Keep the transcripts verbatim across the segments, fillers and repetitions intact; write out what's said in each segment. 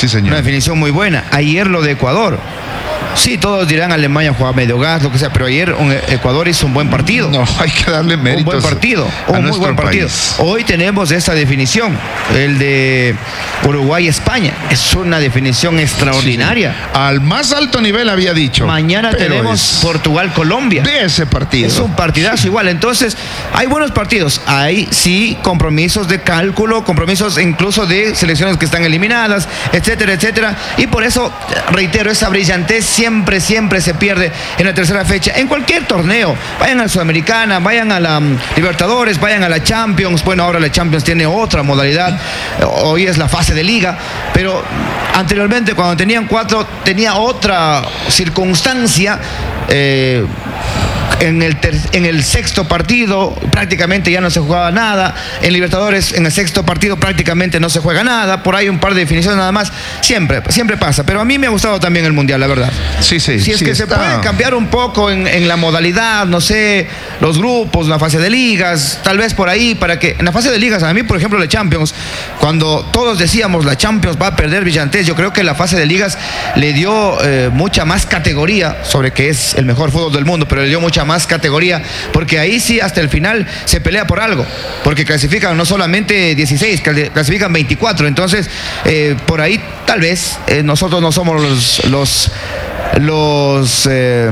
Sí, señor. Una definición muy buena. Ayer lo de Ecuador. Sí, todos dirán Alemania juega medio gas, lo que sea, pero ayer un Ecuador hizo un buen partido. No, hay que darle méritos. Un buen partido, un muy buen partido. País. Hoy tenemos esta definición, el de Uruguay-España. Es una definición extraordinaria. Sí, sí. Al más alto nivel había dicho. Mañana tenemos es... Portugal-Colombia. Ve ese partido. Es un partidazo igual. Entonces, hay buenos partidos. Hay, sí, compromisos de cálculo, compromisos incluso de selecciones que están eliminadas, etcétera, etcétera. Y por eso, reitero, esa brillantez siempre, siempre se pierde en la tercera fecha, en cualquier torneo. Vayan a la Sudamericana, vayan a la um, Libertadores, vayan a la Champions. Bueno, ahora la Champions tiene otra modalidad, hoy es la fase de liga, pero anteriormente cuando tenían cuatro tenía otra circunstancia. eh, En el, ter en el sexto partido prácticamente ya no se jugaba nada. En Libertadores, en el sexto partido prácticamente no se juega nada. Por ahí un par de definiciones nada más. Siempre, siempre pasa. Pero a mí me ha gustado también el Mundial, la verdad. Sí, sí. Si es sí que está... se puede cambiar un poco en, en la modalidad, no sé, los grupos, la fase de ligas, tal vez por ahí, para que en la fase de ligas, a mí, por ejemplo, la Champions, cuando todos decíamos la Champions va a perder brillantez, yo creo que la fase de ligas le dio eh, mucha más categoría, sobre que es el mejor fútbol del mundo, pero le dio mucha más categoría, porque ahí sí hasta el final se pelea por algo, porque clasifican no solamente dieciséis, clasifican veinticuatro. Entonces eh, por ahí tal vez eh, nosotros no somos los los los eh,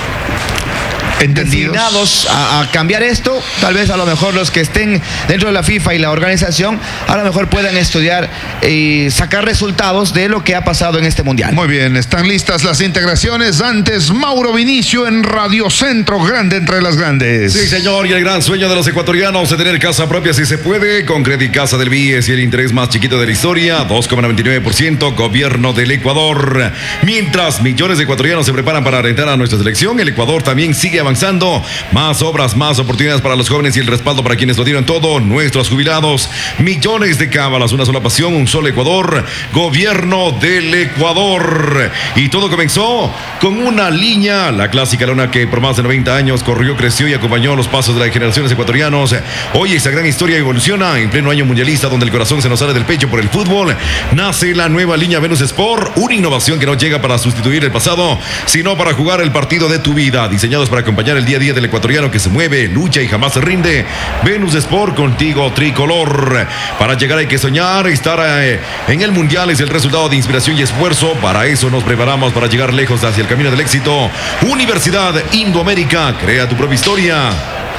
designados a, a cambiar esto. Tal vez a lo mejor los que estén dentro de la FIFA y la organización a lo mejor puedan estudiar y sacar resultados de lo que ha pasado en este mundial. Muy bien, están listas las integraciones. Antes, Mauro Vinicio en Radio Centro, grande entre las grandes. Sí, señor, y el gran sueño de los ecuatorianos de tener casa propia si se puede, con Credit Casa del B I E S y el interés más chiquito de la historia, dos coma noventa y nueve por ciento, gobierno del Ecuador. Mientras millones de ecuatorianos se preparan para alentar a nuestra selección, el Ecuador también sigue avanzando. Avanzando, más obras, más oportunidades para los jóvenes y el respaldo para quienes lo dieron todo, nuestros jubilados, millones de cábalas, una sola pasión, un solo Ecuador, gobierno del Ecuador. Y todo comenzó con una línea, la clásica lona que por más de noventa años corrió, creció y acompañó los pasos de las generaciones ecuatorianos. Hoy esa gran historia evoluciona en pleno año mundialista donde el corazón se nos sale del pecho por el fútbol. Nace la nueva línea Venus Sport, una innovación que no llega para sustituir el pasado, sino para jugar el partido de tu vida, diseñados para acompañar el día a día del ecuatoriano que se mueve, lucha y jamás se rinde. Venus Sport, contigo tricolor. Para llegar hay que soñar, estar eh, en el mundial es el resultado de inspiración y esfuerzo. Para eso nos preparamos, para llegar lejos hacia el camino del éxito. Universidad Indoamérica, crea tu propia historia.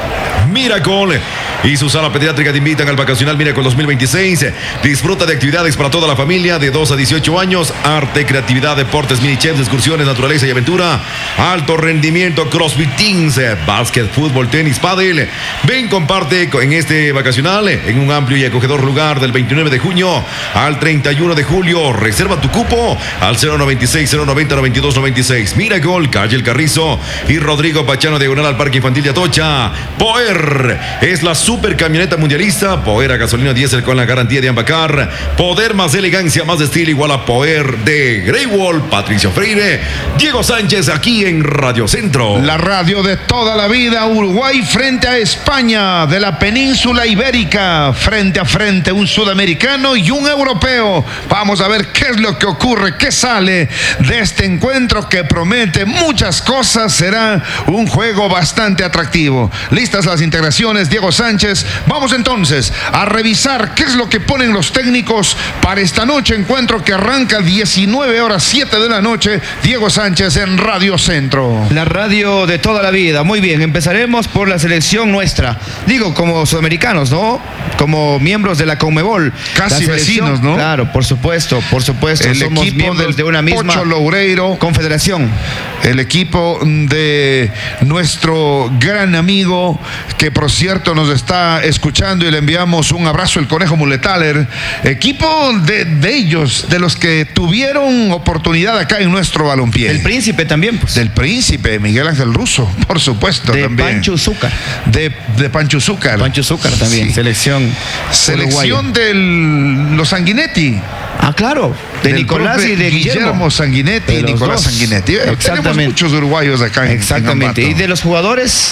Miracle y su sala pediátrica te invitan al Vacacional Miracle dos mil veintiséis. Disfruta de actividades para toda la familia de dos a dieciocho años, arte, creatividad, deportes, mini chefs, excursiones, naturaleza y aventura, alto rendimiento, CrossFit Teams, básquet, fútbol, tenis, pádel. Ven, comparte en este vacacional en un amplio y acogedor lugar del veintinueve de junio al treinta y uno de julio. Reserva tu cupo al cero noventa y seis, cero noventa, noventa y dos noventa y seis. Miracle, calle El Carrizo y Rodrigo Pachano, diagonal al Parque Infantil de Atocha. Poer es la super camioneta mundialista. Poer a gasolina diésel con la garantía de Ambacar. Poder más elegancia, más estilo igual a Poer de Grey Wall. Patricio Freire, Diego Sánchez aquí en Radio Centro. La radio de toda la vida. Uruguay frente a España de la península ibérica. Frente a frente un sudamericano y un europeo. Vamos a ver qué es lo que ocurre, qué sale de este encuentro que promete muchas cosas. Será un juego bastante atractivo. Listas las integraciones, Diego Sánchez. Vamos entonces a revisar qué es lo que ponen los técnicos para esta noche. Encuentro que arranca diecinueve horas, siete de la noche. Diego Sánchez en Radio Centro. La radio de toda la vida. Muy bien, empezaremos por la selección nuestra. Digo, como sudamericanos, ¿no? Como miembros de la Conmebol. Casi vecinos, ¿no? Claro, por supuesto, por supuesto. El Somos equipo miembros de una misma Pocho Loureiro, confederación. El equipo de nuestro gran amigo, que por cierto nos está escuchando y le enviamos un abrazo, el Conejo Muletaler. Equipo de, de ellos, de los que tuvieron oportunidad acá en nuestro balompié. El Príncipe también, pues. Del Príncipe, Miguel Ángel Russo, por supuesto. De también. Pancho Zúcar. De, de Pancho Zúcar. Pancho Zúcar también, sí. Selección Selección de los Sanguinetti. Ah, claro, de Nicolás y de Guillermo, Guillermo Sanguinetti y Nicolás dos. Sanguinetti. Exactamente. Tenemos muchos uruguayos acá en Exactamente. En ¿Y de los jugadores?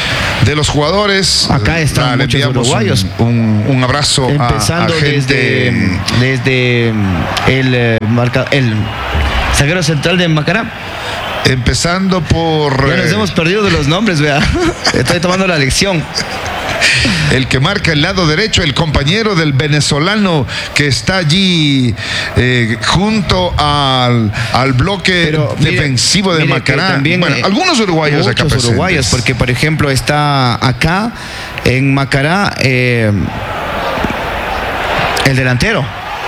de los jugadores. Acá están le muchos enviamos uruguayos. Un, un, un abrazo a, Empezando a gente. desde, desde el, eh, marca, el zaguero central de Macará. Empezando por... Ya nos eh, hemos perdido de los nombres, vea. Estoy tomando la lección. el que marca el lado derecho, el compañero del venezolano que está allí eh, junto al, al bloque Pero mire, defensivo de mire que Macará. también, Bueno, eh, algunos uruguayos acá Muchos presentes. uruguayos, porque por ejemplo está acá en Macará eh, el delantero.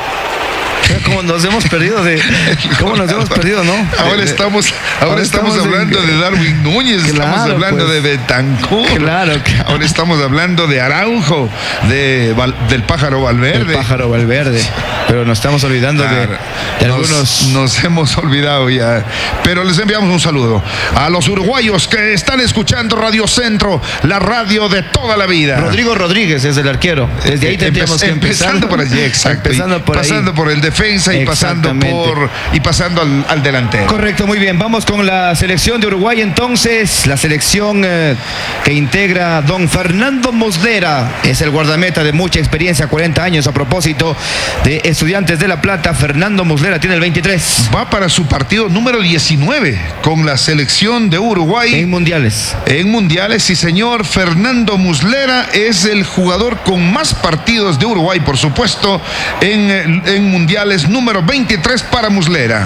Como nos hemos perdido de. ¿Cómo nos hemos perdido, no? Ahora De- de- estamos, ahora ahora estamos, estamos en- hablando de Darwin Núñez, estamos Claro, hablando pues. de Betancourt. Claro, claro. Ahora estamos hablando de Araujo, de Val- del pájaro Valverde. El pájaro Valverde. Pero nos estamos olvidando Claro, de, de nos, algunos. nos hemos olvidado ya. Pero les enviamos un saludo a los uruguayos que están escuchando Radio Centro, la radio de toda la vida. Rodrigo Rodríguez es el arquero. Desde ahí Eh, tendríamos empe- que empezar. empezando por allí, exacto. Empezando y por ahí. pasando por el defensa y pasando Exactamente. por y pasando al, al delantero. Correcto, muy bien. Vamos con la selección de Uruguay entonces. La selección eh, que integra don Fernando Muslera. Es el guardameta de mucha experiencia, cuarenta años a propósito de Estudiantes de La Plata. Fernando Muslera tiene el veintitrés. Va para su partido número diecinueve con la selección de Uruguay. En mundiales. En mundiales, sí señor, Fernando Muslera es el jugador con más partidos de Uruguay, por supuesto, en, en mundiales, número veintitrés para Muslera.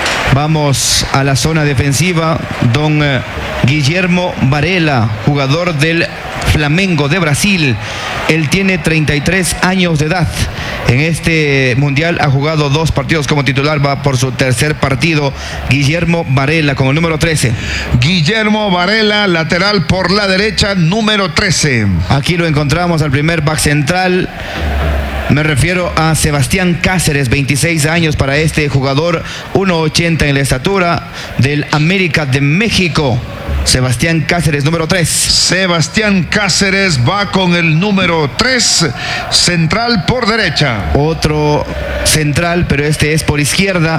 Vamos a la zona defensiva. Don eh, Guillermo Varela, jugador del Flamengo de Brasil. Él tiene treinta y tres años de edad. En este mundial ha jugado dos partidos como titular. Va por su tercer partido. Guillermo Varela con el número trece. Guillermo Varela, lateral por la derecha, número trece. Aquí lo encontramos al primer back central. Me refiero a Sebastián Cáceres, veintiséis años para este jugador, uno ochenta en la estatura, del América de México. Sebastián Cáceres, número tres. Sebastián Cáceres va con el número tres, central por derecha. Otro central, pero este es por izquierda.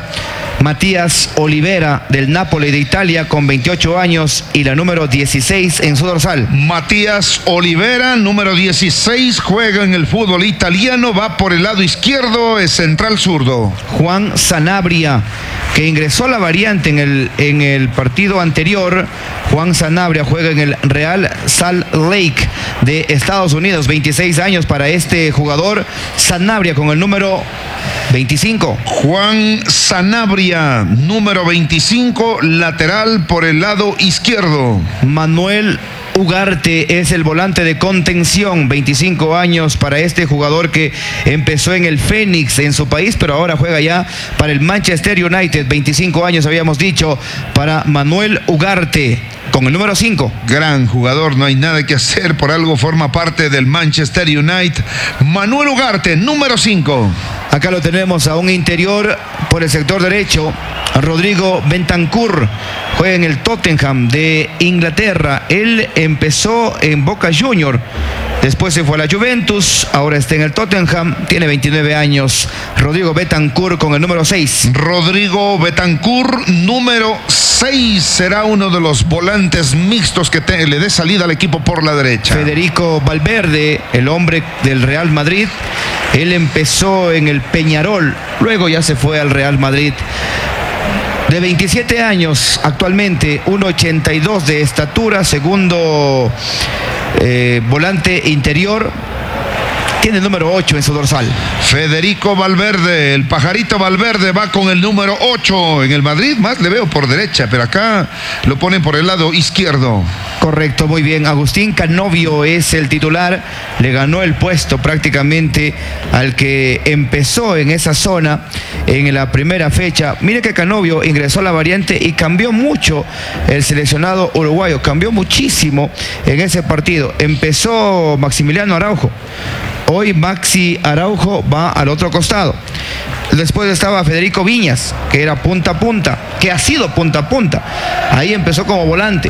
Matías Olivera, del Napoli de Italia, con veintiocho años y la número dieciséis en su dorsal. Matías Olivera, número dieciséis, juega en el fútbol italiano, va por el lado izquierdo, es central zurdo. Juan Sanabria, que ingresó a la variante en el, en el partido anterior. Juan Sanabria juega en el Real Salt Lake de Estados Unidos, veintiséis años para este jugador. Sanabria con el número veinticinco. Juan Sanabria, número veinticinco, lateral por el lado izquierdo. Manuel Ugarte es el volante de contención, veinticinco años para este jugador que empezó en el Fénix en su país, pero ahora juega ya para el Manchester United. veinticinco años habíamos dicho para Manuel Ugarte con el número cinco. Gran jugador, no hay nada que hacer, por algo forma parte del Manchester United. Manuel Ugarte, número cinco. Acá lo tenemos a un interior por el sector derecho. Rodrigo Bentancur juega en el Tottenham de Inglaterra. Él empezó en Boca Junior, después se fue a la Juventus, ahora está en el Tottenham, tiene veintinueve años. Rodrigo Bentancur con el número seis. Rodrigo Bentancur, número seis, será uno de los volantes mixtos que te- le dé salida al equipo por la derecha. Federico Valverde, el hombre del Real Madrid. Él empezó en el Peñarol, luego ya se fue al Real Madrid. De veintisiete años actualmente, uno ochenta y dos de estatura, segundo eh, volante interior. Tiene el número ocho en su dorsal. Federico Valverde, el pajarito Valverde va con el número ocho. En el Madrid más le veo por derecha, pero acá lo ponen por el lado izquierdo. Correcto, muy bien. Agustín Canovio es el titular. Le ganó el puesto prácticamente al que empezó en esa zona en la primera fecha. Mire que Canovio ingresó a la variante y cambió mucho el seleccionado uruguayo. Cambió muchísimo en ese partido. Empezó Maximiliano Araujo. Hoy Maxi Araujo va al otro costado. Después estaba Federico Viñas, que era punta a punta, que ha sido punta a punta. Ahí empezó como volante.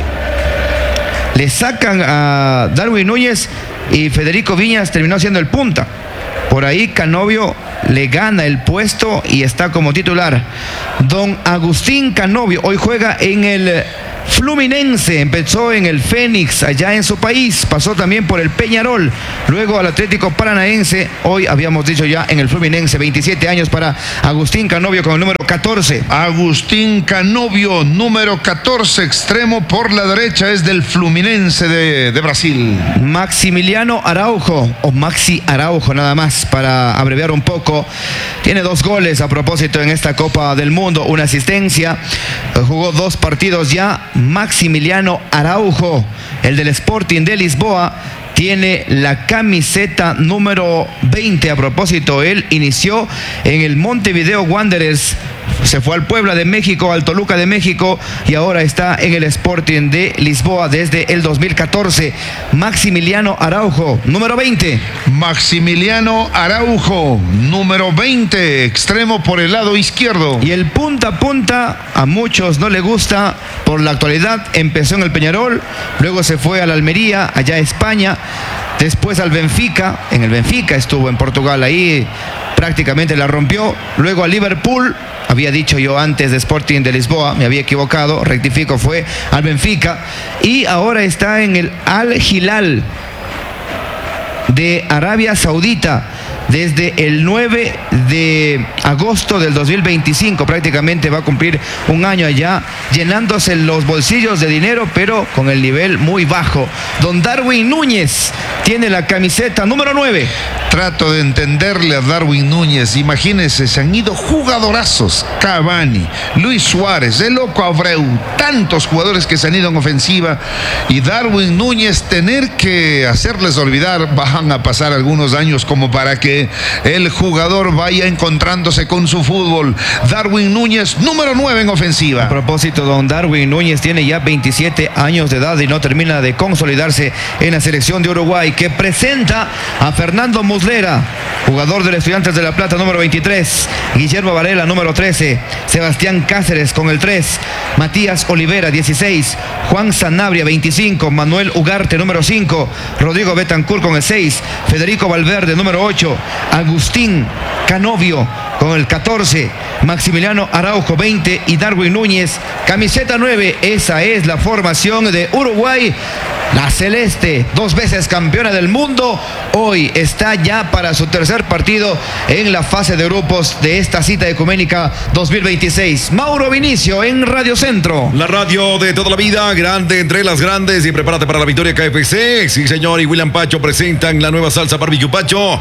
Le sacan a Darwin Núñez y Federico Viñas terminó siendo el punta. Por ahí Canovio le gana el puesto y está como titular. Don Agustín Canovio hoy juega en el Fluminense empezó en el Fénix, allá en su país, pasó también por el Peñarol, luego al Atlético Paranaense, hoy habíamos dicho ya en el Fluminense, veintisiete años para Agustín Canovio con el número catorce. Agustín Canovio, número catorce, extremo por la derecha, es del Fluminense de, de Brasil. Maximiliano Araujo, o Maxi Araujo nada más, para abreviar un poco, tiene dos goles a propósito en esta Copa del Mundo, una asistencia, jugó dos partidos ya. Maximiliano Araujo, el del Sporting de Lisboa, tiene la camiseta número veinte. A propósito, él inició en el Montevideo Wanderers, se fue al Puebla de México, al Toluca de México y ahora está en el Sporting de Lisboa desde el dos mil catorce. Maximiliano Araujo, número veinte. Maximiliano Araujo, número veinte, extremo por el lado izquierdo. Y el punta a punta a muchos no le gusta por la actualidad. Empezó en el Peñarol, luego se fue a la Almería, allá a España, después al Benfica, en el Benfica estuvo en Portugal, ahí prácticamente la rompió, luego a Liverpool, había dicho yo antes de Sporting de Lisboa, me había equivocado, rectifico, fue al Benfica, y ahora está en el Al Hilal de Arabia Saudita desde el nueve de agosto del dos mil veinticinco, prácticamente va a cumplir un año allá, llenándose los bolsillos de dinero, pero con el nivel muy bajo. Don Darwin Núñez tiene la camiseta número nueve. Trato de entenderle a Darwin Núñez. Imagínense, se han ido jugadorazos. Cavani, Luis Suárez, el Loco Abreu, tantos jugadores que se han ido en ofensiva. Y Darwin Núñez, tener que hacerles olvidar, van a pasar algunos años como para que el jugador vaya encontrándose con su fútbol. Darwin Núñez, número nueve en ofensiva. A propósito, don Darwin Núñez tiene ya veintisiete años de edad y no termina de consolidarse en la selección de Uruguay, que presenta a Fernando Muslera, jugador del Estudiantes de La Plata, número veintitrés, Guillermo Varela, número trece, Sebastián Cáceres con el tres, Matías Olivera, dieciséis, Juan Sanabria, veinticinco, Manuel Ugarte, número cinco, Rodrigo Betancur con el seis, Federico Valverde, número ocho, Agustín Canovio con el catorce, Maximiliano Araujo, veinte y Darwin Núñez, camiseta nueve. Esa es la formación de Uruguay. La celeste, dos veces campeona del mundo, hoy está ya para su tercer partido en la fase de grupos de esta cita ecuménica dos mil veintiséis. Mauro Vinicio en Radio Centro. La radio de toda la vida, grande entre las grandes, y prepárate para la victoria K F C. Sí, señor, y William Pacho presentan la nueva salsa Barbecue Pacho,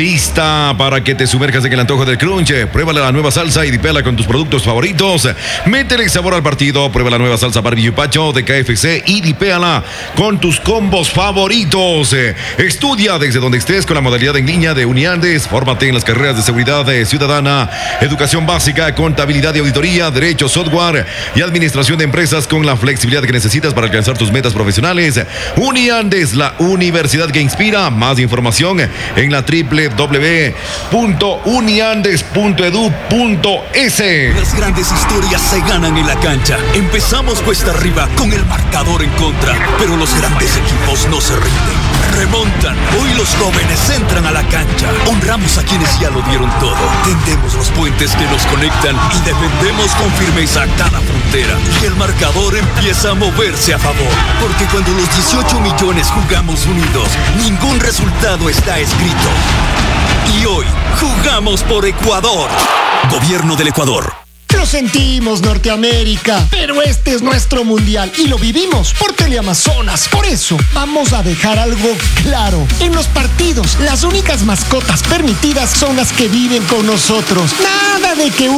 lista para que te sumerjas en el antojo del crunch. Pruébala la nueva salsa y dipéala con tus productos favoritos. Métele sabor al partido, prueba la nueva salsa Barbecue Pacho de K F C y dipéala con tus combos favoritos. Eh, estudia desde donde estés con la modalidad en línea de Uniandes. Fórmate en las carreras de seguridad eh, ciudadana, educación básica, contabilidad y auditoría, derecho, software y administración de empresas con la flexibilidad que necesitas para alcanzar tus metas profesionales. Uniandes, la universidad que inspira. Más información en la doble u doble u doble u punto uniandes punto edu punto es. Las grandes historias se ganan en la cancha. Empezamos cuesta arriba con el marcador en contra, pero los grandes equipos no se rinden, remontan. Hoy los jóvenes entran a la cancha. Honramos a quienes ya lo dieron todo. Tendemos los puentes que nos conectan y defendemos con firmeza cada frontera. Y el marcador empieza a moverse a favor, porque cuando los dieciocho millones jugamos unidos, ningún resultado está escrito. Y hoy jugamos por Ecuador. Gobierno del Ecuador. Lo sentimos, Norteamérica, pero este es nuestro mundial y lo vivimos por Teleamazonas. Por eso, vamos a dejar algo claro. En los partidos, las únicas mascotas permitidas son las que viven con nosotros. Nada de que